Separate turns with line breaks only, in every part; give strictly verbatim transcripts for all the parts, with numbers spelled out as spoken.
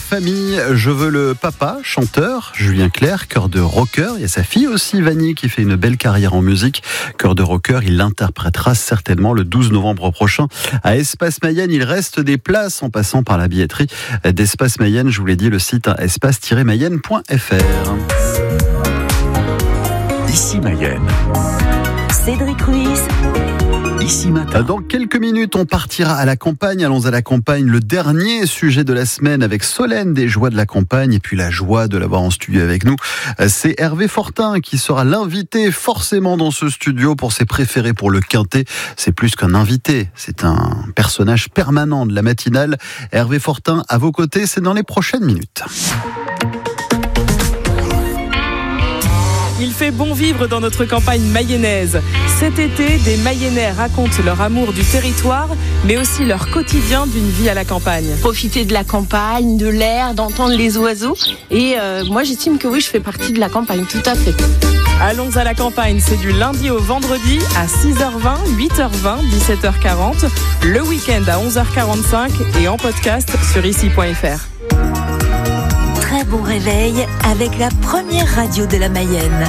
famille. Je veux le papa, chanteur, Julien Clerc, cœur de rocker. Il y a sa fille aussi, Vanny, qui fait une belle carrière en musique. Cœur de rocker, il l'interprétera certainement le douze novembre prochain à Espace Mayenne. Il reste des places en passant par la billetterie d'Espace Mayenne. Je vous l'ai dit, le site espace tiret mayenne point f r.
Ici Mayenne.
Cédric Ruiz.
Ici matin.
Dans quelques minutes, on partira à la campagne. Allons à la campagne. Le dernier sujet de la semaine avec Solène des Joies de la Campagne et puis la joie de l'avoir en studio avec nous. C'est Hervé Fortin qui sera l'invité forcément dans ce studio pour ses préférés pour le Quintet. C'est plus qu'un invité. C'est un personnage permanent de la matinale. Hervé Fortin à vos côtés. C'est dans les prochaines minutes.
Il fait bon vivre dans notre campagne mayonnaise. Cet été, des Mayennais racontent leur amour du territoire, mais aussi leur quotidien d'une vie à la campagne.
Profiter de la campagne, de l'air, d'entendre les oiseaux. Et euh, moi, j'estime que oui, je fais partie de la campagne, tout à fait.
Allons à la campagne, c'est du lundi au vendredi à six heures vingt, huit heures vingt, dix-sept heures quarante, le week-end à onze heures quarante-cinq et en podcast sur ici point f r.
Très bon réveil avec la première radio de la Mayenne.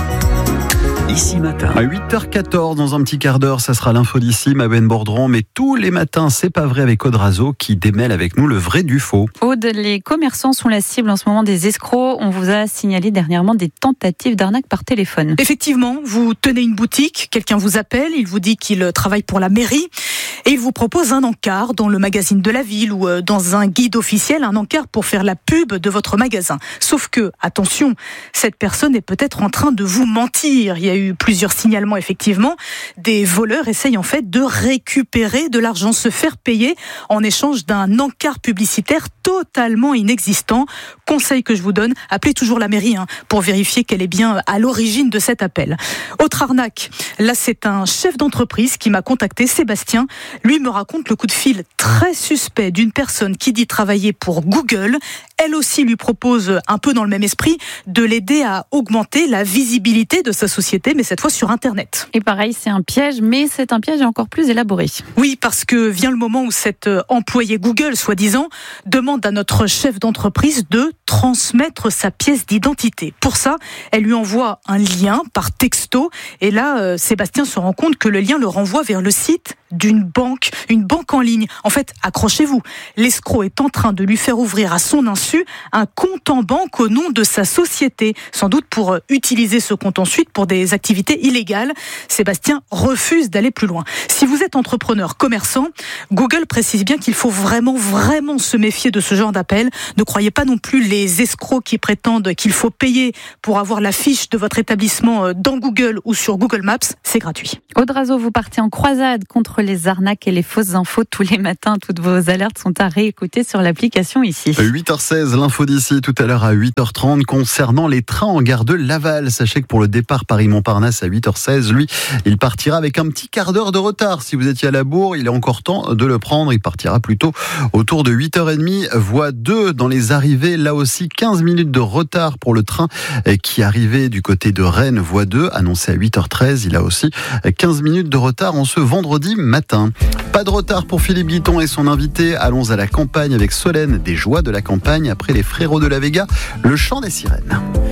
Ici matin.
À huit heures quatorze, dans un petit quart d'heure, ça sera l'info d'ici, Mabène Bordron. Mais tous les matins, c'est pas vrai avec Aude Razo qui démêle avec nous le vrai du faux.
Aude, les commerçants sont la cible en ce moment des escrocs. On vous a signalé dernièrement des tentatives d'arnaque par téléphone.
Effectivement, vous tenez une boutique, quelqu'un vous appelle, il vous dit qu'il travaille pour la mairie et il vous propose un encart dans le magazine de la ville ou dans un guide officiel, un encart pour faire la pub de votre magasin. Sauf que, attention, cette personne est peut-être en train de vous mentir. Il y a eu plusieurs signalements, effectivement. Des voleurs essayent en fait de récupérer de l'argent, se faire payer en échange d'un encart publicitaire totalement inexistant. Conseil que je vous donne, appelez toujours la mairie hein, pour vérifier qu'elle est bien à l'origine de cet appel. Autre arnaque, là c'est un chef d'entreprise qui m'a contacté, Sébastien. Lui me raconte le coup de fil très suspect d'une personne qui dit travailler pour Google. Elle aussi lui propose, un peu dans le même esprit, de l'aider à augmenter la visibilité de sa société, mais cette fois sur Internet.
Et pareil, c'est un piège, mais c'est un piège encore plus élaboré.
Oui, parce que vient le moment où cet employé Google, soi-disant, demande à notre chef d'entreprise de transmettre sa pièce d'identité. Pour ça, elle lui envoie un lien par texto, et là, euh, Sébastien se rend compte que le lien le renvoie vers le site d'une banque, une banque en ligne. En fait, accrochez-vous, l'escroc est en train de lui faire ouvrir à son insu un compte en banque au nom de sa société, sans doute pour utiliser ce compte ensuite pour des activités illégales. Sébastien refuse d'aller plus loin. Si vous êtes entrepreneur, commerçant, Google précise bien qu'il faut vraiment, vraiment se méfier de ce genre d'appel. Ne croyez pas non plus les escrocs qui prétendent qu'il faut payer pour avoir la fiche de votre établissement dans Google ou sur Google Maps. C'est gratuit.
Aude Razo, vous partez en croisade contre les arnaques et les fausses infos tous les matins. Toutes vos alertes sont à réécouter sur l'application ici.
huit heures seize, l'info d'ici tout à l'heure à huit heures trente concernant les trains en gare de Laval. Sachez que pour le départ Paris-Montparnasse à huit heures seize, lui, il partira avec un petit quart d'heure de retard. Si vous étiez à la bourre, il est encore temps de le prendre. Il partira plutôt autour de huit heures trente, voie deux dans les arrivées. Là aussi, quinze minutes de retard pour le train qui arrivait du côté de Rennes, voie deux, annoncé à huit heures treize. Il a aussi quinze minutes de retard en ce vendredi matin. Pas de retard pour Philippe Guiton et son invité. Allons à la campagne avec Solène des Joies de la Campagne après les Frérots de la Vega, le chant des sirènes.